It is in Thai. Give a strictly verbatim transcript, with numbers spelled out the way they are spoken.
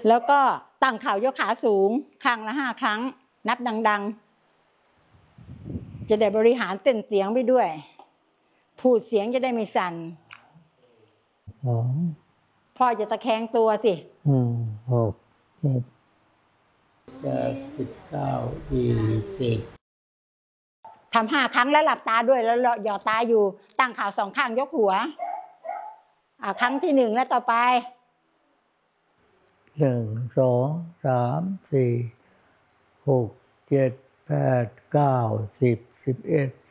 แล้วก็ตั้งเข่ายกขาสูงข้างละห้าครั้งนับดังๆจะได้บริหารเต้นเสียงไปด้วยพูดเสียงจะได้ไม่สั่นพ่อจะตะแคงตัวสิอืมหกเจ็ดแปดสิบเก้ายี่สิบทำห้าครั้งแล้วหลับตาด้วยแล้วหยอดตาอยู่ตั้งเข่าสองข้างยกหัวอ่าครั้งที่หนึ่งแล้วต่อไปหนึ่งสองสามสี่หกเจ็ดแปดเก้าสิบสิบเอ็ด